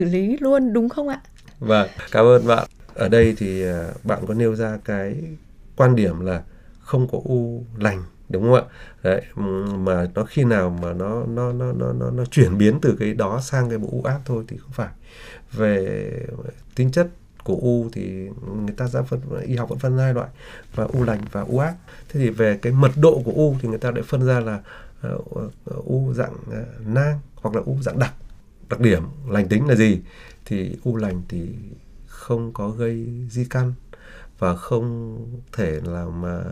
xử lý luôn, đúng không ạ? Vâng, cảm ơn bạn. Ở đây thì bạn có nêu ra cái quan điểm là không có u lành, đúng không ạ? Đấy, mà nó khi nào mà nó chuyển biến từ cái đó sang cái bộ u ác thôi thì không phải. Về tính chất của u thì người ta y học vẫn phân hai loại, và u lành và u ác. Thế thì về cái mật độ của u thì người ta lại phân ra là u dạng nang hoặc là u dạng đặc. Đặc điểm lành tính là gì? Thì u lành thì không có gây di căn và không thể là mà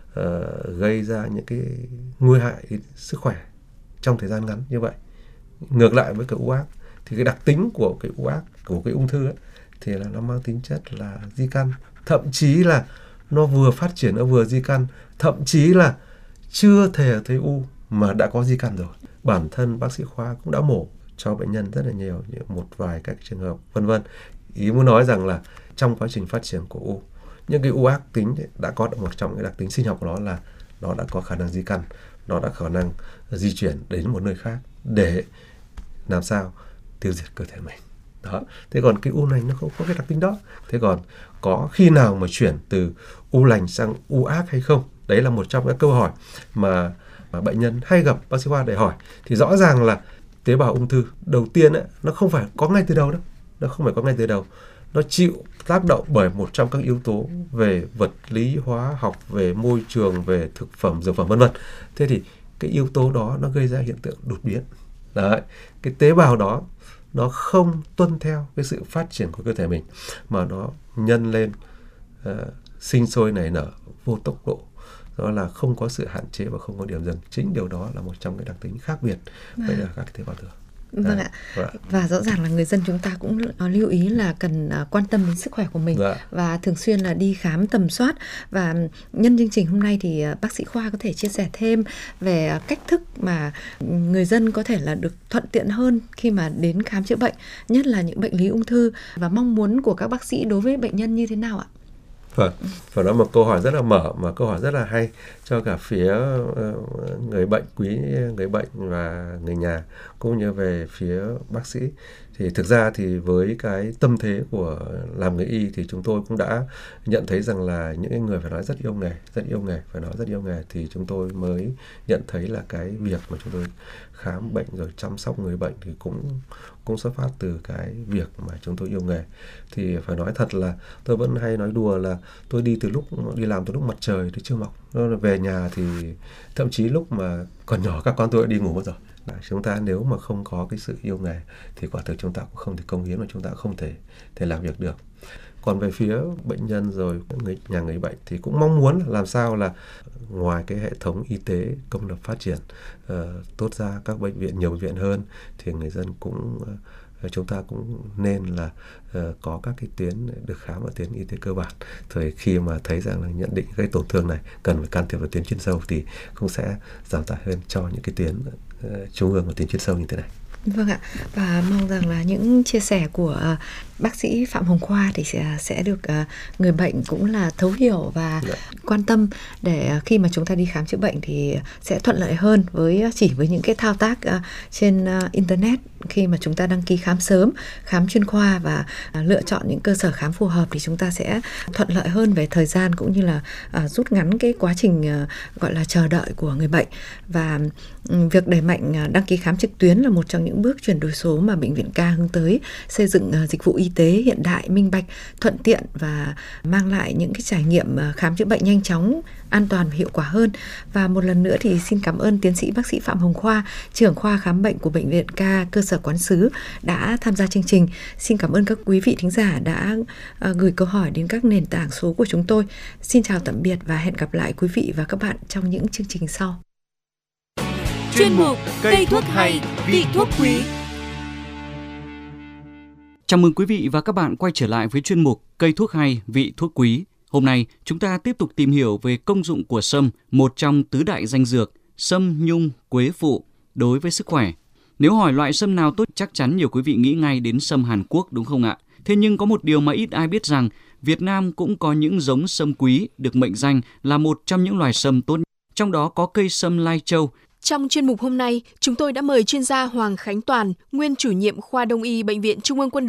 gây ra những cái nguy hại đến sức khỏe trong thời gian ngắn như vậy. Ngược lại với cái u ác thì cái đặc tính của cái u ác, của cái ung thư ấy, thì là nó mang tính chất là di căn, thậm chí là nó vừa phát triển nó vừa di căn, thậm chí là chưa thể thấy u mà đã có di căn rồi. Bản thân bác sĩ khoa cũng đã mổ cho bệnh nhân rất là nhiều, một vài các trường hợp vân vân. Ý muốn nói rằng là trong quá trình phát triển của u, những cái u ác tính đã có một trong cái đặc tính sinh học của nó là nó đã có khả năng di căn, nó đã khả năng di chuyển đến một nơi khác để làm sao tiêu diệt cơ thể mình. Đó. Thế còn cái u lành nó không có cái đặc tính đó. Thế còn có khi nào mà chuyển từ u lành sang u ác hay không? Đấy là một trong các câu hỏi mà bệnh nhân hay gặp bác sĩ khoa để hỏi. Thì rõ ràng là tế bào ung thư đầu tiên ấy, nó không phải có ngay từ đầu đâu. Nó không phải có ngay từ đầu. Nó chịu tác động bởi một trong các yếu tố về vật lý, hóa học, về môi trường, về thực phẩm, dược phẩm vân vân. Thế thì cái yếu tố đó nó gây ra hiện tượng đột biến. Đấy, cái tế bào đó nó không tuân theo cái sự phát triển của cơ thể mình mà nó nhân lên, sinh sôi nảy nở vô tốc độ. Đó là không có sự hạn chế và không có điểm dừng. Chính điều đó là một trong cái đặc tính khác biệt với các tế bào thường. Vâng ạ. Và rõ ràng là người dân chúng ta cũng lưu ý là cần quan tâm đến sức khỏe của mình và thường xuyên là đi khám tầm soát. Và nhân chương trình hôm nay thì bác sĩ Khoa có thể chia sẻ thêm về cách thức mà người dân có thể là được thuận tiện hơn khi mà đến khám chữa bệnh, nhất là những bệnh lý ung thư, và mong muốn của các bác sĩ đối với bệnh nhân như thế nào ạ? Vâng, và đó là một câu hỏi rất là mở, mà câu hỏi rất là hay cho cả phía người bệnh, quý người bệnh và người nhà, cũng như về phía bác sĩ. Thì thực ra thì với cái tâm thế của làm người y thì chúng tôi cũng đã nhận thấy rằng là những người phải nói rất yêu nghề, phải nói rất yêu nghề thì chúng tôi mới nhận thấy là cái việc mà chúng tôi khám bệnh rồi chăm sóc người bệnh thì cũng xuất phát từ cái việc mà chúng tôi yêu nghề. Thì phải nói thật là tôi vẫn hay nói đùa là tôi đi làm từ lúc mặt trời chưa mọc. Về nhà thì thậm chí lúc mà còn nhỏ các con tôi đã đi ngủ mất rồi. Chúng ta nếu mà không có cái sự yêu nghề thì quả thực chúng ta cũng không thể cống hiến và chúng ta không thể làm việc được. Còn về phía bệnh nhân rồi người bệnh thì cũng mong muốn làm sao là ngoài cái hệ thống y tế công lập phát triển tốt ra, các bệnh viện, nhiều bệnh viện hơn, thì người dân chúng ta cũng nên là có các cái tuyến được khám ở tuyến y tế cơ bản. Thời khi mà thấy rằng là nhận định cái tổn thương này cần phải can thiệp vào tuyến chuyên sâu thì cũng sẽ giảm tải hơn cho những cái tuyến trung ương và tuyến chuyên sâu như thế này. Vâng ạ, và mong rằng là những chia sẻ của bác sĩ Phạm Hồng Khoa thì sẽ được người bệnh cũng là thấu hiểu và quan tâm, để khi mà chúng ta đi khám chữa bệnh thì sẽ thuận lợi hơn chỉ với những cái thao tác trên internet. Khi mà chúng ta đăng ký khám sớm, khám chuyên khoa và lựa chọn những cơ sở khám phù hợp thì chúng ta sẽ thuận lợi hơn về thời gian, cũng như là rút ngắn cái quá trình gọi là chờ đợi của người bệnh. Và việc đẩy mạnh đăng ký khám trực tuyến là một trong những bước chuyển đổi số mà Bệnh viện K hướng tới, xây dựng dịch vụ y tế hiện đại, minh bạch, thuận tiện và mang lại những cái trải nghiệm khám chữa bệnh nhanh chóng, an toàn và hiệu quả hơn. Và một lần nữa thì xin cảm ơn tiến sĩ bác sĩ Phạm Hồng Khoa, trưởng khoa khám bệnh của Bệnh viện K cơ sở Quán Sứ đã tham gia chương trình. Xin cảm ơn các quý vị thính giả đã gửi câu hỏi đến các nền tảng số của chúng tôi. Xin chào tạm biệt và hẹn gặp lại quý vị và các bạn trong những chương trình sau. Chuyên mục Cây thuốc hay, vị thuốc quý. Chào mừng quý vị và các bạn quay trở lại với chuyên mục Cây thuốc hay, vị thuốc quý. Hôm nay chúng ta tiếp tục tìm hiểu về công dụng của sâm, một trong tứ đại danh dược sâm, nhung, quế phụ đối với sức khỏe. Nếu hỏi loại sâm nào tốt, chắc chắn nhiều quý vị nghĩ ngay đến sâm Hàn Quốc, đúng không ạ? Thế nhưng có một điều mà ít ai biết rằng Việt Nam cũng có những giống sâm quý được mệnh danh là một trong những loài sâm tốt nhất. Trong đó có cây sâm Lai Châu. Trong chuyên mục hôm nay, chúng tôi đã mời chuyên gia Hoàng Khánh Toàn, nguyên chủ nhiệm khoa Đông y Bệnh viện Trung ương Quân